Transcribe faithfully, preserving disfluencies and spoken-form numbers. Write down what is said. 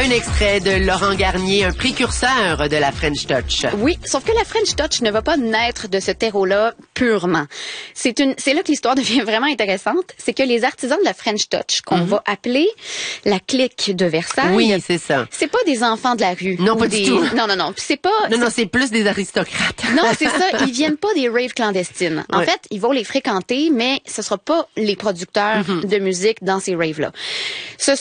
Un extrait de Laurent Garnier, un précurseur de la French Touch. Oui, sauf que la French Touch ne va pas naître de ce terreau-là purement. C'est une, c'est là que l'histoire devient vraiment intéressante. C'est que les artisans de la French Touch, qu'on mm-hmm. va appeler la clique de Versailles. Oui, c'est ça. C'est pas des enfants de la rue. Non, pas des... du tout. Non, non, non. C'est pas. Non, non, c'est plus des aristocrates. Non, c'est ça. Ils viennent pas des raves clandestines. En ouais. fait, ils vont les fréquenter, mais ce sera pas les producteurs mm-hmm. de musique dans ces raves-là. Ce